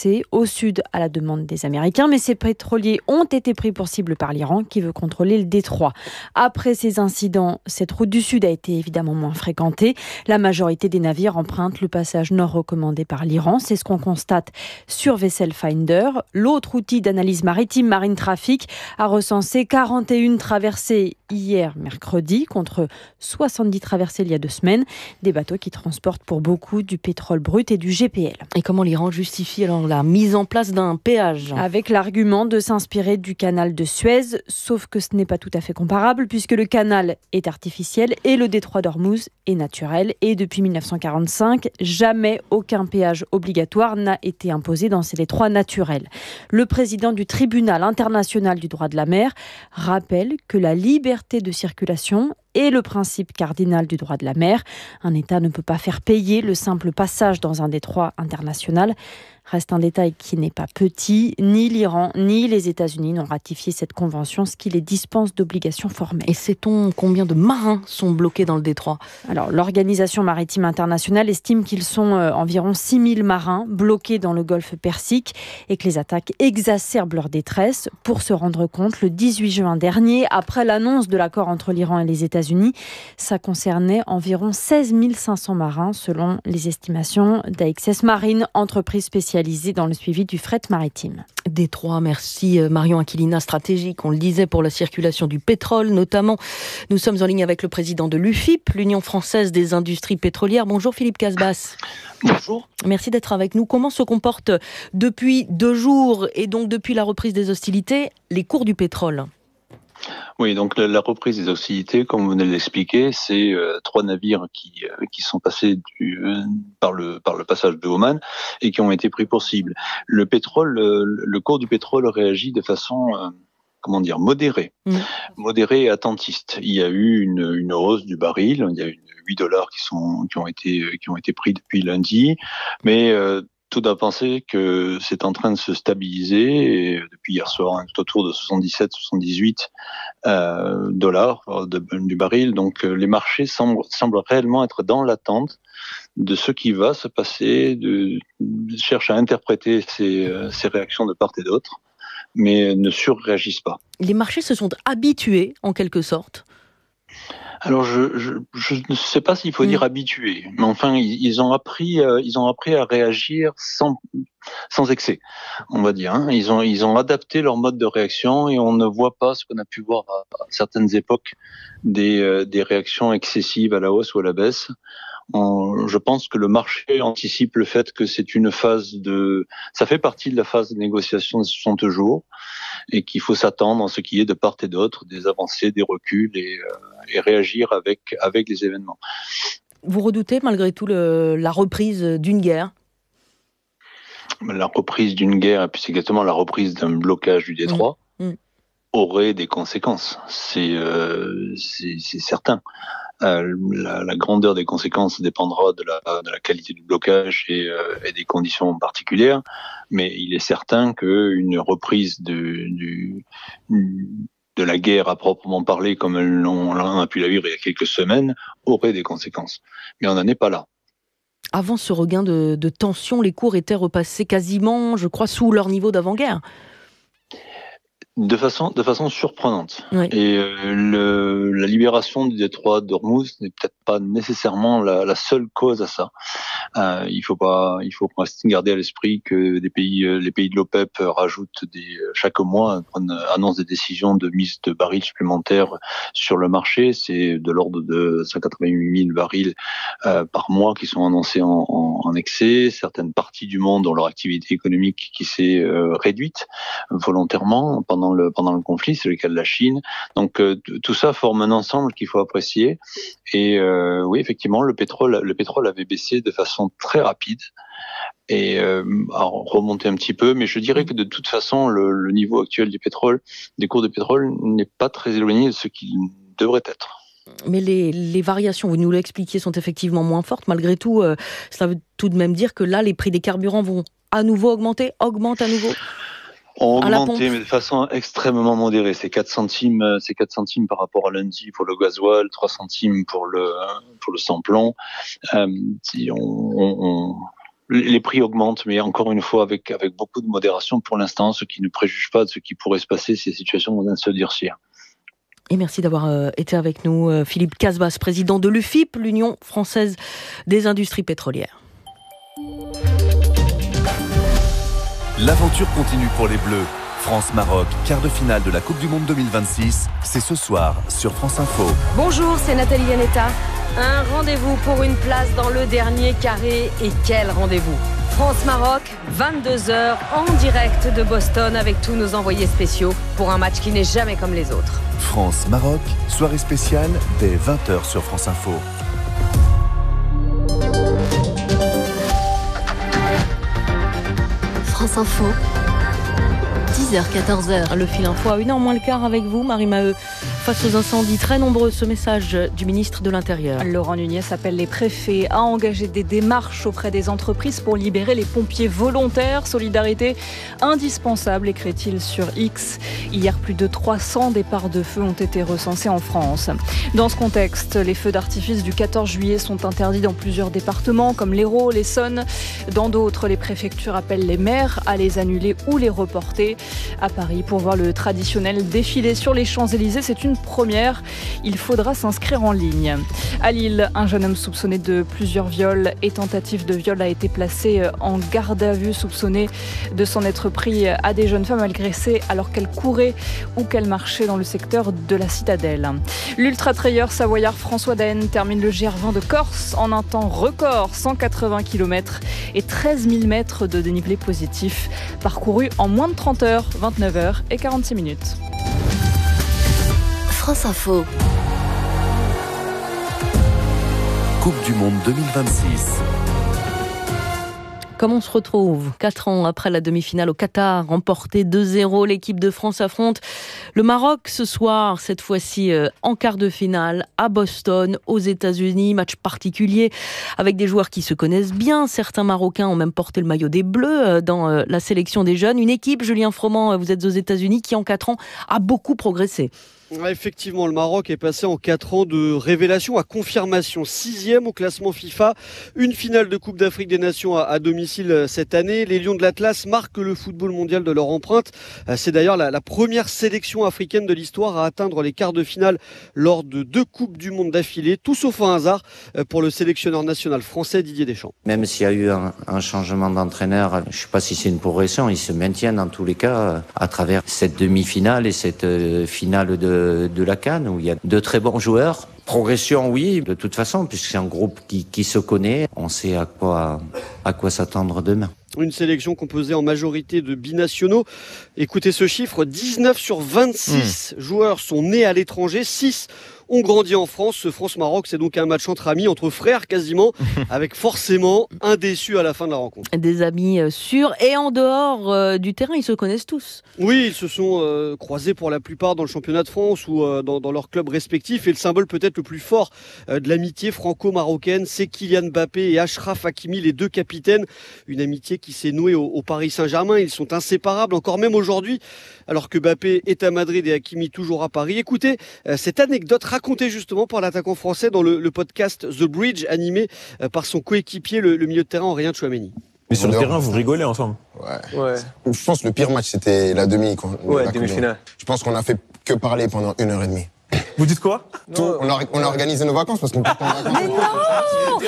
sud à la demande des Américains, mais ces pétroliers ont été pris pour cible par l'Iran qui veut contrôler le détroit. Après ces incidents, cette route du sud a été évidemment moins fréquentée. La majorité des navires empruntent le passage nord recommandé par l'Iran. C'est ce qu'on constate sur Vessel Finder. L'autre outil d'analyse maritime, Marine Traffic, a recensé quarante et une traversées hier mercredi contre soixante-dix traversées il y a deux semaines. Des bateaux qui transportent pour beaucoup du pétrole brut et du G P L. Et comment l'Iran justifie alors la mise en place d'un péage ? Avec l'argument de s'inspirer du canal de Suez, sauf que ce n'est pas tout à fait comparable puisque le canal est artificiel et le détroit d'Ormuz est naturel. Et depuis mille neuf cent quarante-cinq, jamais aucun péage obligatoire n'a été imposé dans ces détroits naturels. Le président du tribunal international du droit de la mer rappelle que la liberté de circulation est le principe cardinal du droit de la mer. Un État ne peut pas faire payer le simple passage dans un détroit international. Reste un détail qui n'est pas petit. Ni l'Iran ni les États-Unis n'ont ratifié cette convention, ce qui les dispense d'obligations formelles. Et sait-on combien de marins sont bloqués dans le détroit ? Alors, l'Organisation maritime internationale estime qu'ils sont euh, environ six mille marins bloqués dans le golfe Persique et que les attaques exacerbent leur détresse. Pour se rendre compte, le dix-huit juin dernier, après l'annonce de l'accord entre l'Iran et les États-Unis, ça concernait environ seize mille cinq cents marins, selon les estimations d'A X S Marine, entreprise spécialisée dans le suivi du fret maritime. Détroit, merci Marion Aquilina, stratégique, on le disait, pour la circulation du pétrole notamment. Nous sommes en ligne avec le président de l'U F I P, l'Union française des industries pétrolières. Bonjour Philippe Casbas. Bonjour. Merci d'être avec nous. Comment se comportent depuis deux jours et donc depuis la reprise des hostilités les cours du pétrole ? Oui, donc la, la reprise des hostilités, comme vous venez de l'expliquer, c'est euh, trois navires qui euh, qui sont passés du, euh, par le par le passage de Oman et qui ont été pris pour cible. Le pétrole, euh, le cours du pétrole réagit de façon euh, comment dire modérée, mmh. modérée et attentiste. Il y a eu une une hausse du baril, il y a eu huit dollars qui sont qui ont été qui ont été pris depuis lundi, mais euh, tout à penser que c'est en train de se stabiliser et depuis hier soir, hein, tout autour de soixante-dix-sept soixante-dix-huit euh, dollars de, du baril. Donc les marchés semblent, semblent réellement être dans l'attente de ce qui va se passer, de, de cherchent à interpréter ces, ces réactions de part et d'autre, mais ne surréagissent pas. Les marchés se sont habitués en quelque sorte. Alors je, je je ne sais pas s'il faut mmh. dire habitués, mais enfin ils, ils ont appris euh, ils ont appris à réagir sans sans excès, on va dire. Hein. Ils ont ils ont adapté leur mode de réaction et on ne voit pas ce qu'on a pu voir à, à certaines époques des euh, des réactions excessives à la hausse ou à la baisse. On, je pense que le marché anticipe le fait que c'est une phase de, ça fait partie de la phase de négociation de soixante jours et qu'il faut s'attendre à ce qu'il y ait de part et d'autre des avancées, des reculs et, euh, et réagir avec avec les événements. Vous redoutez malgré tout le, la reprise d'une guerre ? La reprise d'une guerre et puis c'est exactement la reprise d'un blocage du détroit mmh. Mmh. aurait des conséquences. C'est euh, c'est, c'est certain. Euh, la, la grandeur des conséquences dépendra de la, de la qualité du blocage et, euh, et des conditions particulières, mais il est certain qu'une reprise de, du, de la guerre à proprement parler, comme on, on a pu la vivre il y a quelques semaines, aurait des conséquences. Mais on n'en est pas là. Avant ce regain de, de tension, les cours étaient repassés quasiment, je crois, sous leur niveau d'avant-guerre. De façon, de façon surprenante. Oui. Et euh, le, la libération du détroit d'Ormuz n'est peut-être pas nécessairement la, la seule cause à ça. Euh, il faut pas, il faut garder à l'esprit que des pays, les pays de l'OPEP rajoutent des, chaque mois, annoncent des décisions de mise de barils supplémentaires sur le marché. C'est de l'ordre de cent quatre-vingt-huit mille barils euh, par mois qui sont annoncés en, en, en excès. Certaines parties du monde ont leur activité économique qui s'est euh, réduite volontairement pendant le pendant le conflit, c'est le cas de la Chine. Donc euh, tout ça forme un ensemble qu'il faut apprécier. Et euh, oui, effectivement, le pétrole, le pétrole avait baissé de façon très rapide et euh, a remonté un petit peu. Mais je dirais que de toute façon, le, le niveau actuel du pétrole, des cours de pétrole, n'est pas très éloigné de ce qu'il devrait être. Mais les, les variations, vous nous l'expliquiez, sont effectivement moins fortes. Malgré tout, euh, ça veut tout de même dire que là, les prix des carburants vont à nouveau augmenter, augmentent à nouveau. Ont augmenté, mais de façon extrêmement modérée. C'est quatre centimes, c'est quatre centimes par rapport à lundi pour le gasoil, trois centimes pour le pour le sans-plomb. Euh, si on, on, les prix augmentent, mais encore une fois avec avec beaucoup de modération pour l'instant, ce qui ne préjuge pas de ce qui pourrait se passer si la situation vient de se durcir. Et merci d'avoir euh, été avec nous, euh, Philippe Casbas, président de l'U F I P, l'Union française des industries pétrolières. L'aventure continue pour les Bleus. France-Maroc, quart de finale de la Coupe du Monde deux mille vingt-six, c'est ce soir sur France Info. Bonjour, c'est Nathalie Yanetta. Un rendez-vous pour une place dans le dernier carré. Et quel rendez-vous! France-Maroc, vingt-deux heures, en direct de Boston avec tous nos envoyés spéciaux pour un match qui n'est jamais comme les autres. France-Maroc, soirée spéciale dès vingt heures sur France Info. France Info, dix heures quatorze heures. Le fil info à une heure moins le quart avec vous, Marie Maheu. Face aux incendies très nombreux, ce message du ministre de l'Intérieur. Laurent Nunez appelle les préfets à engager des démarches auprès des entreprises pour libérer les pompiers volontaires. Solidarité indispensable, écrit-il sur X. Hier, plus de trois cents départs de feu ont été recensés en France. Dans ce contexte, les feux d'artifice du quatorze juillet sont interdits dans plusieurs départements comme l'Hérault, l'Essonne. Dans d'autres, les préfectures appellent les maires à les annuler ou les reporter. À Paris, pour voir le traditionnel défilé sur les Champs-Élysées, c'est une première. Il faudra s'inscrire en ligne. À Lille, un jeune homme soupçonné de plusieurs viols et tentatives de viol a été placé en garde à vue, soupçonné de s'en être pris à des jeunes femmes agressées alors qu'elles couraient ou qu'elles marchaient dans le secteur de la Citadelle. L'ultra-trailleur savoyard François Daen termine le G R vingt de Corse en un temps record, cent quatre-vingts kilomètres et treize mille mètres de dénivelé positif, parcouru en moins de trente heures, vingt-neuf heures et quarante-six minutes. France Info. Coupe du Monde deux mille vingt-six. Comme on se retrouve quatre ans après la demi-finale au Qatar, remportée deux zéro, l'équipe de France affronte le Maroc ce soir, cette fois-ci en quart de finale à Boston, aux États-Unis. Match particulier avec des joueurs qui se connaissent bien. Certains Marocains ont même porté le maillot des Bleus dans la sélection des jeunes. Une équipe, Julien Froment, vous êtes aux États-Unis, qui en quatre ans a beaucoup progressé. Effectivement, le Maroc est passé en quatre ans de révélation à confirmation. Sixième au classement FIFA, une finale de Coupe d'Afrique des Nations à, à domicile cette année. Les Lions de l'Atlas marquent le football mondial de leur empreinte. C'est d'ailleurs la, la première sélection africaine de l'histoire à atteindre les quarts de finale lors de deux Coupes du Monde d'affilée. Tout sauf un hasard pour le sélectionneur national français Didier Deschamps. Même s'il y a eu un, un changement d'entraîneur, je ne sais pas si c'est une progression, ils se maintiennent dans tous les cas à travers cette demi-finale et cette finale de de la CAN où il y a de très bons joueurs. Progression, oui, de toute façon, puisque c'est un groupe qui, qui se connaît. On sait à quoi, à quoi s'attendre demain. Une sélection composée en majorité de binationaux. Écoutez ce chiffre, dix-neuf sur vingt-six mmh. joueurs sont nés à l'étranger, six ont grandi en France. Ce France-Maroc, c'est donc un match entre amis, entre frères quasiment, avec forcément un déçu à la fin de la rencontre. Des amis sûrs et en dehors euh, du terrain, ils se connaissent tous. Oui, ils se sont euh, croisés pour la plupart dans le championnat de France ou euh, dans, dans leurs clubs respectifs. Et le symbole peut-être le plus fort euh, de l'amitié franco-marocaine, c'est Kylian Mbappé et Achraf Hakimi, les deux capitaines. Une amitié qui s'est nouée au, au Paris Saint-Germain. Ils sont inséparables, encore même aujourd'hui, alors que Mbappé est à Madrid et Hakimi toujours à Paris. Écoutez, euh, cette anecdote raconté justement par l'attaquant français dans le, le podcast The Bridge, animé par son coéquipier, le, le milieu de terrain Aurélien Tchouameni. Mais sur le terrain, vous rigolez ensemble. Ouais. ouais. Je pense que le pire match, c'était la demi. Ouais, la demi-finale. Je pense qu'on a fait que parler pendant une heure et demie. Vous dites quoi? Tout, on, a, on a organisé nos vacances parce qu'on part en vacances. Mais non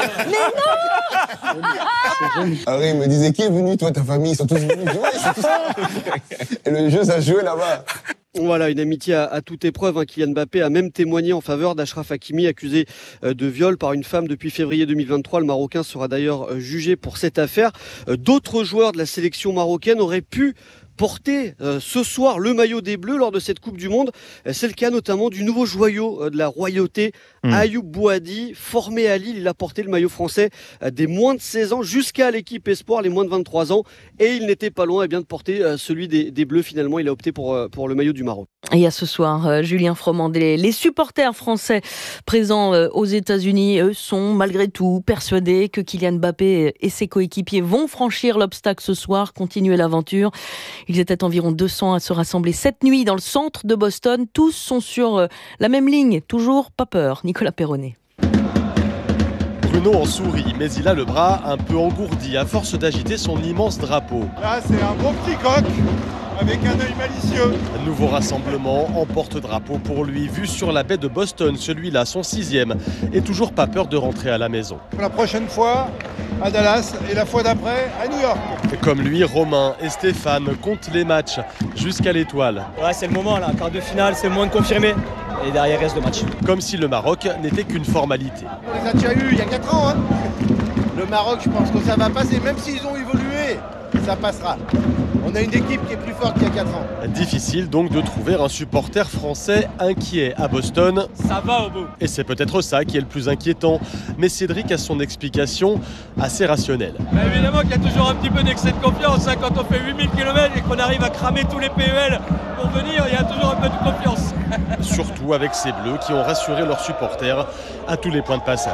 Mais non Harry me disait, qui est venu? Toi, ta famille, ils sont tous venus jouer, ils sont tous... Et le jeu, ça jouait là-bas. Voilà, une amitié à, à toute épreuve. Hein. Kylian Mbappé a même témoigné en faveur d'Achraf Hakimi, accusé euh, de viol par une femme depuis février deux mille vingt-trois. Le Marocain sera d'ailleurs euh, jugé pour cette affaire. Euh, d'autres joueurs de la sélection marocaine auraient pu porter euh, ce soir le maillot des Bleus lors de cette Coupe du Monde. Euh, c'est le cas notamment du nouveau joyau euh, de la royauté, mmh. Ayoub Bouhaddi, formé à Lille. Il a porté le maillot français euh, des moins de seize ans jusqu'à l'équipe Espoir, les moins de vingt-trois ans. Et il n'était pas loin eh bien, de porter euh, celui des, des Bleus. Finalement, il a opté pour, euh, pour le maillot du Maroc. Et à ce soir, euh, Julien Froment, les, les supporters français présents euh, aux États-Unis, eux, sont malgré tout persuadés que Kylian Mbappé et ses coéquipiers vont franchir l'obstacle ce soir, continuer l'aventure. Ils étaient environ deux cents à se rassembler cette nuit dans le centre de Boston. Tous sont sur euh, la même ligne. Toujours pas peur. Nicolas Perronnet. Bruno en sourit, mais il a le bras un peu engourdi à force d'agiter son immense drapeau. Là, c'est un beau petit coq avec un œil malicieux. Un nouveau rassemblement en porte-drapeau pour lui, vu sur la baie de Boston, celui-là, son sixième, et toujours pas peur de rentrer à la maison. La prochaine fois à Dallas et la fois d'après à New York. Comme lui, Romain et Stéphane comptent les matchs jusqu'à l'étoile. Ouais, c'est le moment là, quart de finale, c'est le moment de confirmer. Et derrière reste le match. Comme si le Maroc n'était qu'une formalité. On les a déjà eu il y a quatre ans. Hein. Le Maroc, je pense que ça va passer, même s'ils ont évolué, ça passera. On a une équipe qui est plus forte qu'il y a quatre ans. Difficile donc de trouver un supporter français inquiet à Boston. Ça va au bout. Et c'est peut-être ça qui est le plus inquiétant. Mais Cédric a son explication assez rationnelle. Bah évidemment qu'il y a toujours un petit peu d'excès de confiance. Hein, quand on fait huit mille kilomètres et qu'on arrive à cramer tous les P E L pour venir, il y a toujours un peu de confiance. Surtout avec ces Bleus qui ont rassuré leurs supporters à tous les points de passage.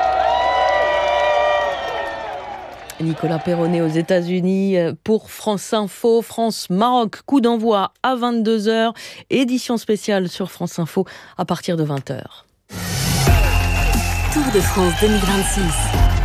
Nicolas Perronnet aux États-Unis pour France Info. France-Maroc, coup d'envoi à vingt-deux heures. Édition spéciale sur France Info à partir de vingt heures. Tour de France deux mille vingt-six.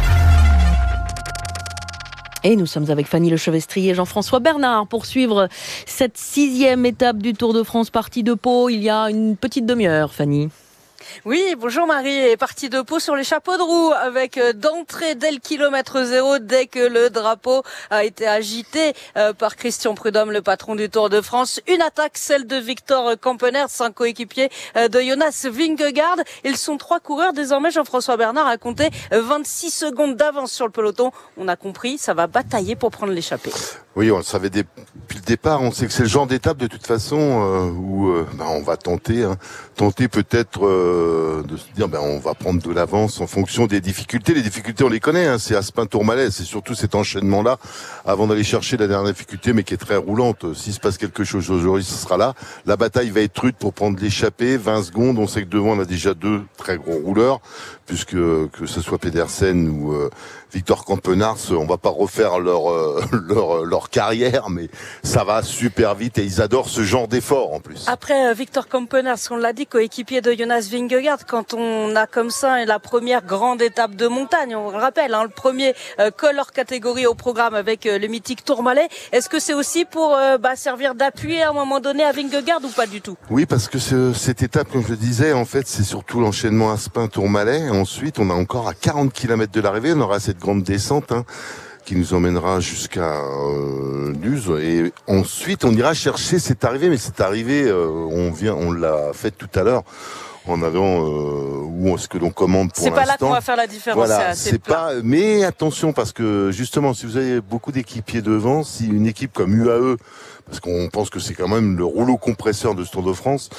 Et nous sommes avec Fanny Lechevestrier et Jean-François Bernard pour suivre cette sixième étape du Tour de France partie de Pau il y a une petite demi-heure, Fanny. Oui, bonjour Marie, est partie de Pau sur les chapeaux de roue avec d'entrée dès le kilomètre zéro, dès que le drapeau a été agité euh, par Christian Prudhomme, le patron du Tour de France. Une attaque, celle de Victor Kampenaerts, un coéquipier euh, de Jonas Vingegaard. Ils sont trois coureurs désormais, Jean-François Bernard a compté vingt-six secondes d'avance sur le peloton. On a compris, ça va batailler pour prendre l'échappée. Oui, on le savait depuis le départ, on sait que c'est le genre d'étape de toute façon euh, où euh, bah, on va tenter, hein, tenter peut-être euh, de se dire ben on va prendre de l'avance en fonction des difficultés. Les difficultés on les connaît, hein, c'est Aspin-Tourmalet, c'est surtout cet enchaînement-là avant d'aller chercher la dernière difficulté mais qui est très roulante. S'il se passe quelque chose aujourd'hui, ce sera là. La bataille va être rude pour prendre l'échappée, vingt secondes, on sait que devant on a déjà deux très gros rouleurs, puisque que ce soit Pedersen ou euh, Victor Kampenaerts, on va pas refaire leur euh, leur leur carrière, mais ça va super vite et ils adorent ce genre d'effort en plus. Après euh, Victor Kampenaerts, on l'a dit, coéquipier de Jonas Vingegaard, quand on a comme ça la première grande étape de montagne, on le rappelle, hein, le premier euh, col hors catégorie au programme avec euh, le mythique Tourmalet. Est-ce que c'est aussi pour euh, bah, servir d'appui à un moment donné à Vingegaard ou pas du tout? Oui, parce que ce, cette étape, comme je le disais, en fait, c'est surtout l'enchaînement Aspin-Tourmalet. Ensuite, on a encore à quarante kilomètres de l'arrivée, on aura cette grande descente hein, qui nous emmènera jusqu'à euh, Luz et ensuite on ira chercher cette arrivée, mais cette arrivée euh, on vient, on l'a faite tout à l'heure en allant euh, où est-ce que l'on commande pour l'instant. C'est pas là qu'on va faire la différence. Voilà, c'est, c'est pas. Mais attention parce que justement, si vous avez beaucoup d'équipiers devant, si une équipe comme U A E, parce qu'on pense que c'est quand même le rouleau compresseur de ce Tour de France,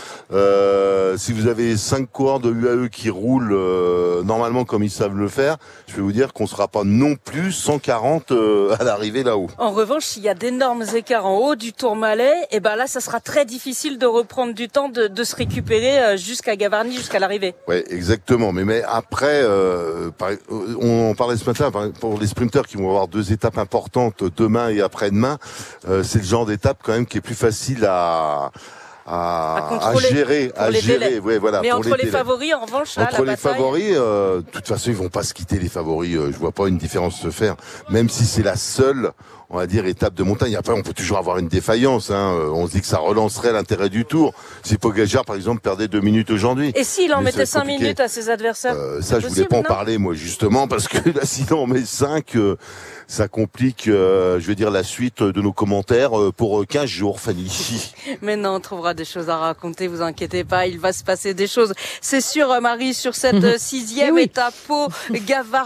euh, si vous avez cinq coureurs de U A E qui roulent euh, normalement comme ils savent le faire, je vais vous dire qu'on sera pas non plus cent quarante euh, à l'arrivée là-haut. En revanche, s'il y a d'énormes écarts en haut du Tourmalet, et ben là, ça sera très difficile de reprendre du temps, de, de se récupérer jusqu'à Gavarnie, jusqu'à l'arrivée. Ouais, exactement. Mais mais après, euh, on en parlait ce matin pour les sprinteurs qui vont avoir deux étapes importantes demain et après-demain. Euh, c'est le genre d'étape quand même qui est plus facile à à, à, à gérer, à gérer. Ouais, voilà. Mais pour entre les, les favoris, en revanche, là, entre la les bataille... favoris, euh, de toute façon, ils vont pas se quitter les favoris. Euh, je vois pas une différence se faire, même si c'est la seule, on va dire, étape de montagne. Après, on peut toujours avoir une défaillance. Hein. On se dit que ça relancerait l'intérêt du Tour. Si Pogacar, par exemple, perdait deux minutes aujourd'hui. Et s'il en mais mettait cinq minutes à ses adversaires euh, Ça, je voulais pas en parler, moi, justement, parce que là, sinon on met cinq, euh, ça complique, euh, je veux dire, la suite de nos commentaires euh, pour quinze jours, Fanny. Mais non, on trouvera des choses à raconter, vous inquiétez pas, il va se passer des choses. C'est sûr, Marie, sur cette sixième oui. étape, Pau, Gavard.